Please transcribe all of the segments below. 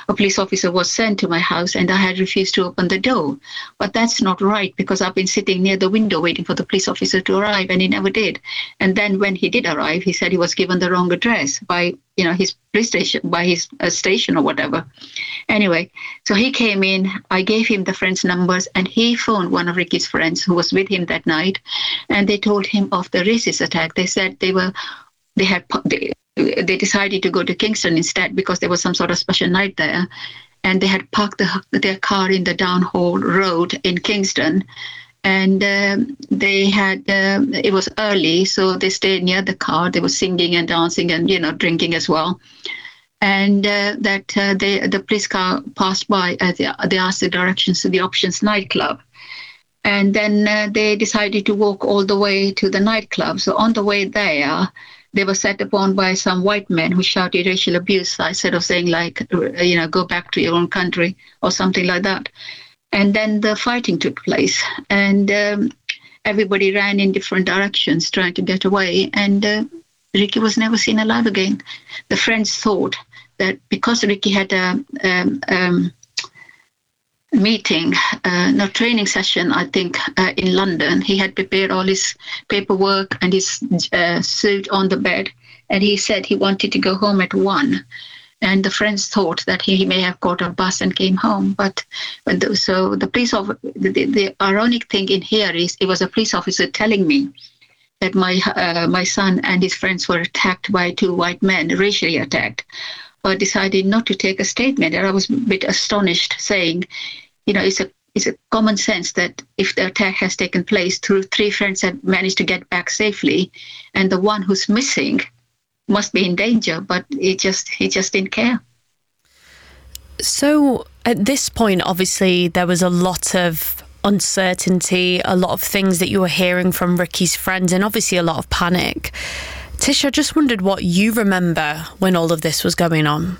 a police officer was sent to my house and I had refused to open the door. But that's not right because I've been sitting near the window waiting for the police officer to arrive and he never did. And then when he did arrive, he said he was given the wrong address by, his police station, by his station or whatever. Anyway, so he came in, I gave him the friends' numbers and he phoned one of Ricky's friends who was with him that night and they told him of the racist attack. They said they decided to go to Kingston instead because there was some sort of special night there. And they had parked their car in the Downhall Road in Kingston. And it was early, so they stayed near the car. They were singing and dancing and, drinking as well. And the police car passed by. They asked the directions to the Options nightclub. And then they decided to walk all the way to the nightclub. So on the way there, they were set upon by some white men who shouted racial abuse instead of saying go back to your own country or something like that. And then the fighting took place and everybody ran in different directions trying to get away. And Ricky was never seen alive again. The friends thought that because Ricky had a training session, I think, in London. He had prepared all his paperwork and his suit on the bed. And he said he wanted to go home at 1. And the friends thought that he may have caught a bus and came home. But the ironic thing in here is it was a police officer telling me that my son and his friends were attacked by 2 white men, racially attacked, but decided not to take a statement. And I was a bit astonished, saying, it's a common sense that if the attack has taken place, 3 friends have managed to get back safely, and the one who's missing must be in danger, but he just didn't care. So at this point, obviously, there was a lot of uncertainty, a lot of things that you were hearing from Ricky's friends, and obviously a lot of panic. Tish, I just wondered what you remember when all of this was going on.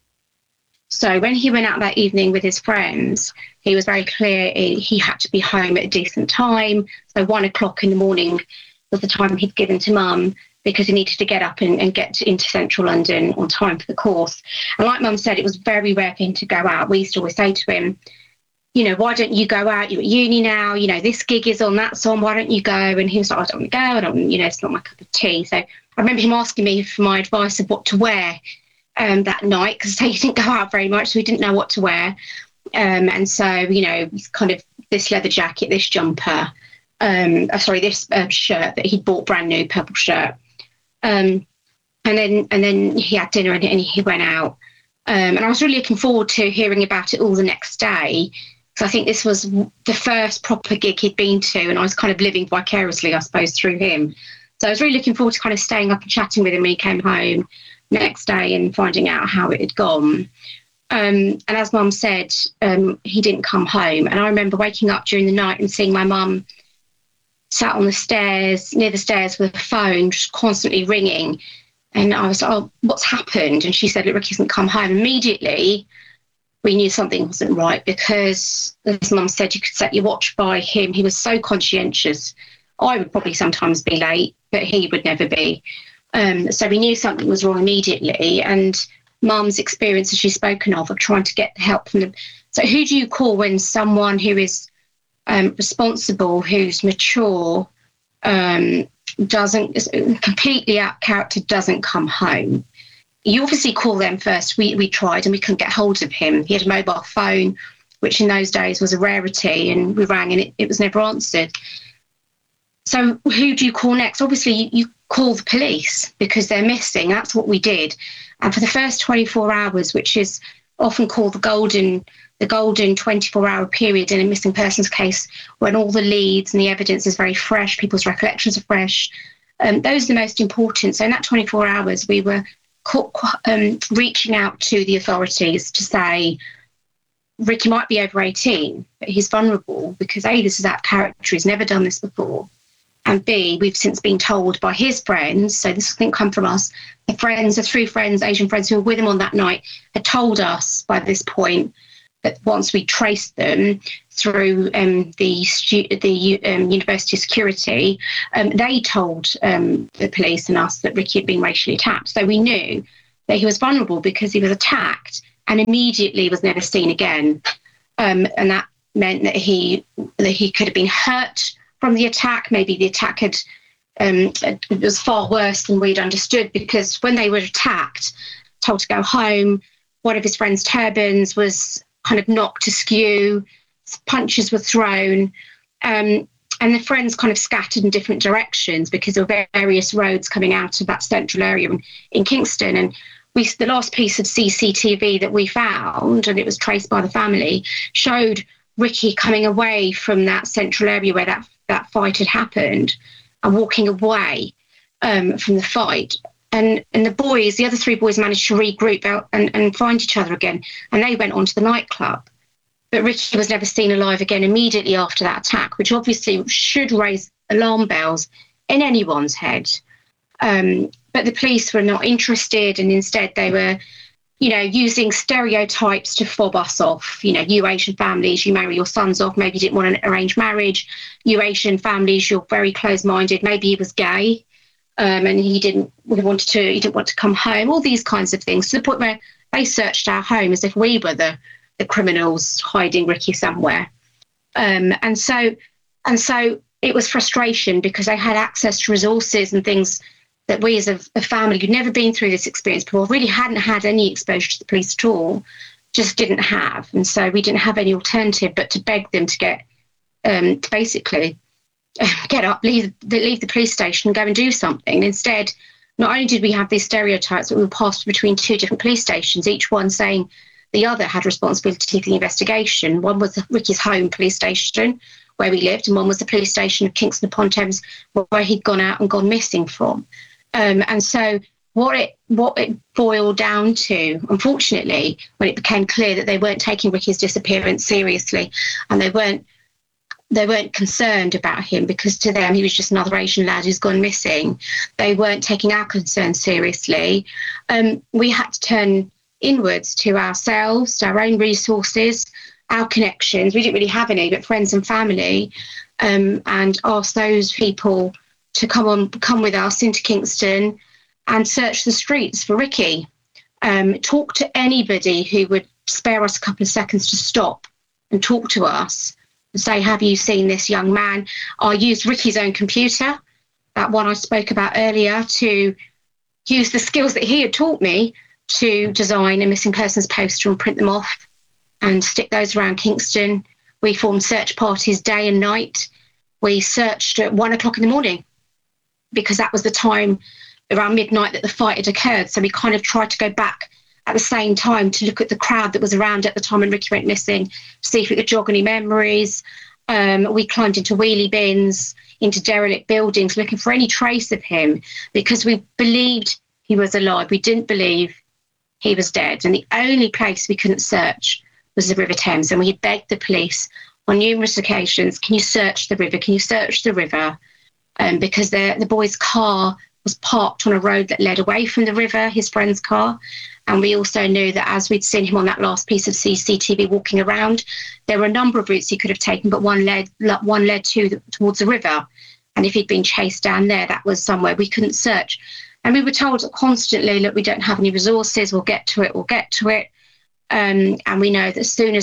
So when he went out that evening with his friends, he was very clear he had to be home at a decent time. So 1 o'clock in the morning was the time he'd given to Mum because he needed to get up and get into central London on time for the course. And like Mum said, it was very rare for him to go out. We used to always say to him, why don't you go out? You're at uni now, this gig is on, that's on, why don't you go? And he was like, I don't want to go, it's not my cup of tea. So I remember him asking me for my advice of what to wear that night, because he didn't go out very much, so he didn't know what to wear. And so, kind of this leather jacket, this jumper, this shirt that he'd bought, brand new purple shirt. And then he had dinner and he went out. And I was really looking forward to hearing about it all the next day. So I think this was the first proper gig he'd been to, and I was kind of living vicariously, I suppose, through him. So I was really looking forward to kind of staying up and chatting with him when he came home next day and finding out how it had gone. And as Mum said, he didn't come home. And I remember waking up during the night and seeing my mum sat on the stairs, near the stairs with a phone, just constantly ringing. And I was like, oh, what's happened? And she said, look, Ricky hasn't come home. Immediately, we knew something wasn't right because, as Mum said, you could set your watch by him. He was so conscientious. I would probably sometimes be late, but he would never be. So we knew something was wrong immediately. And Mum's experience, as she's spoken of trying to get help from them. So who do you call when someone who is responsible, who's mature, doesn't, completely out of character, doesn't come home? You obviously call them first. We tried and we couldn't get hold of him. He had a mobile phone, which in those days was a rarity, and we rang and it was never answered. So who do you call next? Obviously, you call the police because they're missing. That's what we did. And for the first 24 hours, which is often called the golden 24-hour period in a missing persons case, when all the leads and the evidence is very fresh, people's recollections are fresh, those are the most important. So in that 24 hours, we were reaching out to the authorities to say, Ricky might be over 18, but he's vulnerable because A, this is out of character, he's never done this before. And B, we've since been told by his friends, so this didn't come from us, the 3 friends, Asian friends who were with him on that night, had told us by this point that once we traced them through the university security, they told the police and us that Ricky had been racially attacked. So we knew that he was vulnerable because he was attacked and immediately was never seen again. And that meant that he could have been hurt from the attack. Maybe the attack it was far worse than we'd understood, because when they were attacked, told to go home, one of his friend's turbans was kind of knocked askew, punches were thrown, and the friends kind of scattered in different directions because there were various roads coming out of that central area in Kingston. And the last piece of CCTV that we found, and it was traced by the family, showed Ricky coming away from that central area where that fight had happened and walking away from the fight. And the other three boys managed to regroup out and find each other again, and they went on to the nightclub. But Ricky was never seen alive again immediately after that attack, which obviously should raise alarm bells in anyone's head. But the police were not interested, and instead they were, using stereotypes to fob us off. You Asian families, you marry your sons off. Maybe you didn't want an arranged marriage. You Asian families, you're very close-minded. Maybe he was gay, and he didn't want to come home. All these kinds of things, to the point where they searched our home as if we were the criminals hiding Ricky somewhere. And so it was frustration, because they had access to resources and things that we as a family who'd never been through this experience before, really hadn't had any exposure to the police at all, just didn't have. And so we didn't have any alternative but to beg them to get up, leave the police station and go and do something. And instead, not only did we have these stereotypes, but we were passed between two different police stations, each one saying the other had responsibility for the investigation. One was Ricky's home police station, where we lived, and one was the police station of Kingston upon Thames, where he'd gone out and gone missing from. And so what it boiled down to, unfortunately, when it became clear that they weren't taking Ricky's disappearance seriously, and they weren't concerned about him, because to them he was just another Asian lad who's gone missing. They weren't taking our concerns seriously. We had to turn inwards to ourselves, to our own resources, our connections. We didn't really have any, but friends and family, and ask those people to come with us into Kingston and search the streets for Ricky. Talk to anybody who would spare us a couple of seconds to stop and talk to us and say, have you seen this young man? I used Ricky's own computer, that one I spoke about earlier, to use the skills that he had taught me to design a missing persons poster and print them off and stick those around Kingston. We formed search parties day and night. We searched at 1 o'clock in the morning, because that was the time around midnight that the fight had occurred. So we kind of tried to go back at the same time to look at the crowd that was around at the time when Ricky went missing, see if we could jog any memories. We climbed into wheelie bins, into derelict buildings, looking for any trace of him, because we believed he was alive. We didn't believe he was dead. And the only place we couldn't search was the River Thames. And we had begged the police on numerous occasions, can you search the river? Can you search the river? Because the boy's car was parked on a road that led away from the river, his friend's car. And we also knew that as we'd seen him on that last piece of CCTV walking around, there were a number of routes he could have taken, but one led towards the river. And if he'd been chased down there, that was somewhere we couldn't search. And we were told constantly, look, we don't have any resources, we'll get to it. And we know that as soon as